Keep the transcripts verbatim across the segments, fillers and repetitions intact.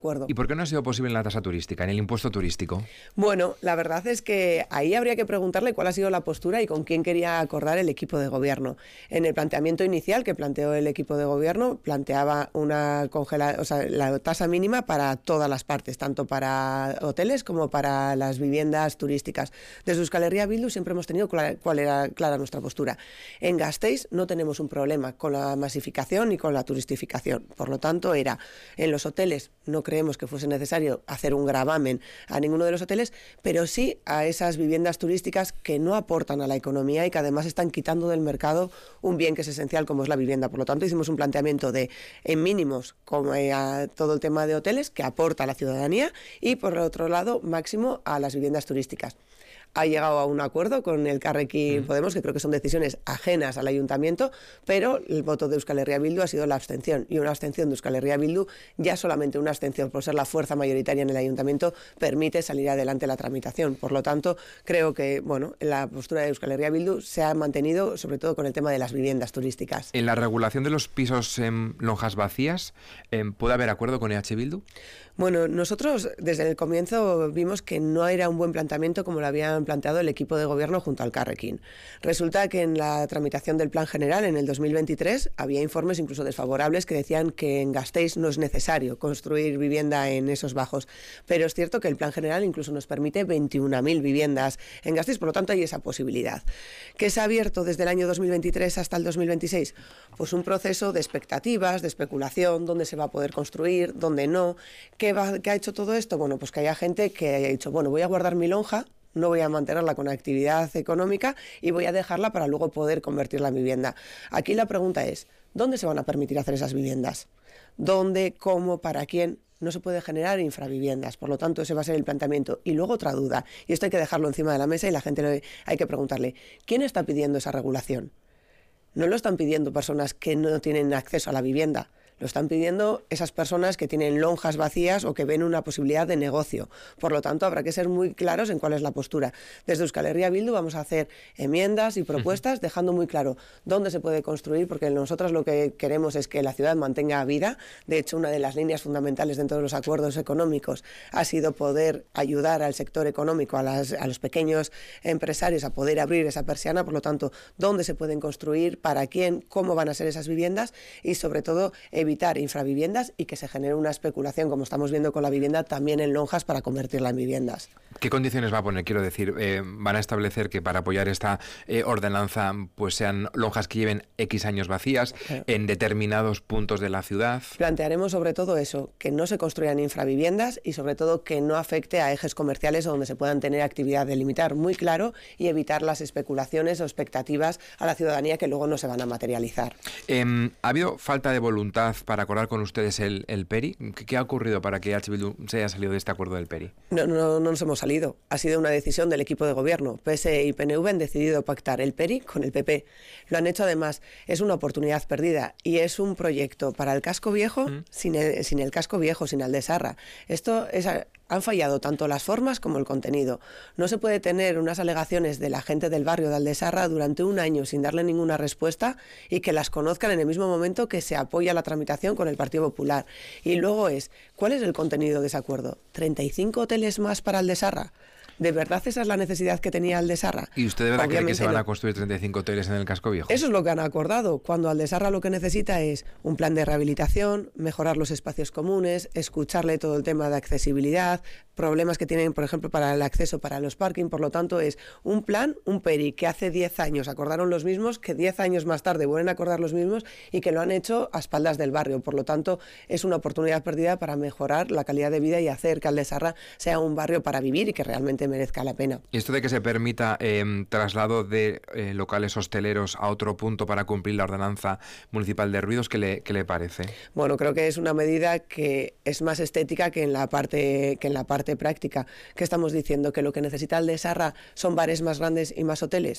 acuerdo. ¿Y por qué no ha sido posible en la tasa turística, en el impuesto turístico? Bueno, la verdad es que ahí habría que preguntarle cuál ha sido la postura y con quién quería acordar el equipo de gobierno. En el planteamiento inicial que planteó el equipo de gobierno, planteaba una congela, o sea, la tasa mínima para todas las partes, tanto para hoteles como para las viviendas turísticas. Desde Euskal Herria Bildu siempre hemos tenido clara, cuál era clara nuestra postura. En Gasteiz no tenemos un problema con la masificación y con la turistificación. Por lo tanto, era en los hoteles no creemos que fuese necesario hacer un gravamen a ninguno de los hoteles, pero sí a esas viviendas turísticas que no aportan a la economía y que además están quitando del mercado un bien que es esencial como es la vivienda. Por lo tanto, hicimos un planteamiento de en mínimos como eh, a todo el tema de hoteles que aporta a la ciudadanía y por el otro lado máximo a las viviendas turísticas. Ha llegado a un acuerdo con el Elkarrekin Podemos, que creo que son decisiones ajenas al ayuntamiento, pero el voto de Euskal Herria Bildu ha sido la abstención, y una abstención de Euskal Herria Bildu, ya solamente una abstención por ser la fuerza mayoritaria en el ayuntamiento, permite salir adelante la tramitación. Por lo tanto, creo que bueno, la postura de Euskal Herria Bildu se ha mantenido, sobre todo con el tema de las viviendas turísticas. En la regulación de los pisos en lonjas vacías, ¿puede haber acuerdo con E H Bildu? Bueno, nosotros desde el comienzo vimos que no era un buen planteamiento como lo habían planteado el equipo de gobierno junto al Elkarrekin. Resulta que en la tramitación del Plan General en el dos mil veintitrés había informes incluso desfavorables que decían que en Gasteiz no es necesario construir vivienda en esos bajos, pero es cierto que el Plan General incluso nos permite veintiuna mil viviendas en Gasteiz, por lo tanto hay esa posibilidad. ¿Qué se ha abierto desde el año dos mil veintitrés hasta el dos mil veintiséis? Pues un proceso de expectativas, de especulación, dónde se va a poder construir, dónde no. ¿Qué, va, ¿Qué ha hecho todo esto? Bueno, pues que haya gente que haya dicho, bueno, voy a guardar mi lonja, no voy a mantenerla con actividad económica y voy a dejarla para luego poder convertirla en vivienda. Aquí la pregunta es, ¿dónde se van a permitir hacer esas viviendas? ¿Dónde, cómo, para quién? No se puede generar infraviviendas, por lo tanto ese va a ser el planteamiento. Y luego otra duda, y esto hay que dejarlo encima de la mesa y la gente le, hay que preguntarle, ¿quién está pidiendo esa regulación? No lo están pidiendo personas que no tienen acceso a la vivienda, lo están pidiendo esas personas que tienen lonjas vacías o que ven una posibilidad de negocio. Por lo tanto, habrá que ser muy claros en cuál es la postura. Desde Euskal Herria Bildu vamos a hacer enmiendas y propuestas dejando muy claro dónde se puede construir, porque nosotros lo que queremos es que la ciudad mantenga vida. De hecho, una de las líneas fundamentales dentro de los acuerdos económicos ha sido poder ayudar al sector económico, a, las, a los pequeños empresarios a poder abrir esa persiana. Por lo tanto, dónde se pueden construir, para quién, cómo van a ser esas viviendas y sobre todo evitar evitar infraviviendas y que se genere una especulación, como estamos viendo con la vivienda, también en lonjas para convertirla en viviendas. ¿Qué condiciones va a poner? Quiero decir, eh, ¿van a establecer que para apoyar esta eh, ordenanza pues sean lonjas que lleven X años vacías claro. en determinados puntos de la ciudad? Plantearemos sobre todo eso, que no se construyan infraviviendas y sobre todo que no afecte a ejes comerciales donde se puedan tener actividad, delimitar muy claro y evitar las especulaciones o expectativas a la ciudadanía que luego no se van a materializar. Eh, ¿Ha habido falta de voluntad para acordar con ustedes el, el PERI? ¿Qué, ¿Qué ha ocurrido para que E H Bildu se haya salido de este acuerdo del PERI? No, no, no nos hemos salido. Ha sido una decisión del equipo de gobierno. P S E y P N V han decidido pactar el PERI con el P P. Lo han hecho además. Es una oportunidad perdida y es un proyecto para el casco viejo ¿Mm? sin, el, sin el casco viejo, sin Aldesarra. Esto es... Han fallado tanto las formas como el contenido. No se puede tener unas alegaciones de la gente del barrio de Aldesarra durante un año sin darle ninguna respuesta y que las conozcan en el mismo momento que se apoya la tramitación con el Partido Popular. Y luego es, ¿cuál es el contenido de ese acuerdo? ¿treinta y cinco hoteles más para Aldesarra? ¿De verdad esa es la necesidad que tenía Aldesarra? ¿Y usted de verdad cree que se van a construir treinta y cinco hoteles en el casco viejo? Eso es lo que han acordado. Cuando Aldesarra lo que necesita es un plan de rehabilitación, mejorar los espacios comunes, escucharle todo el tema de accesibilidad, problemas que tienen, por ejemplo, para el acceso para los parking. Por lo tanto, es un plan, un PERI, que hace diez años acordaron los mismos, que diez años más tarde vuelven a acordar los mismos y que lo han hecho a espaldas del barrio. Por lo tanto, es una oportunidad perdida para mejorar la calidad de vida y hacer que Aldesarra sea un barrio para vivir y que realmente merezca la pena. ¿Y esto de que se permita eh, traslado de eh, locales hosteleros a otro punto para cumplir la ordenanza municipal de ruidos, ¿qué le, qué le parece? Bueno, creo que es una medida que es más estética que en la parte, que en la parte práctica. ¿Qué estamos diciendo? ¿Que lo que necesita Aldesarra son bares más grandes y más hoteles?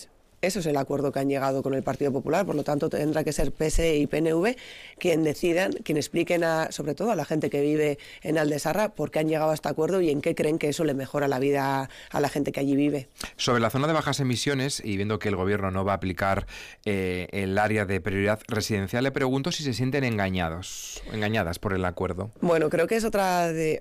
Eso es el acuerdo que han llegado con el Partido Popular, por lo tanto tendrá que ser P S E y P N V quien decidan, quien expliquen a, sobre todo a la gente que vive en Aldesára por qué han llegado a este acuerdo y en qué creen que eso le mejora la vida a la gente que allí vive. Sobre la zona de bajas emisiones, y viendo que el Gobierno no va a aplicar eh, el área de prioridad residencial, le pregunto si se sienten engañados, engañadas por el acuerdo. Bueno, creo que es otra de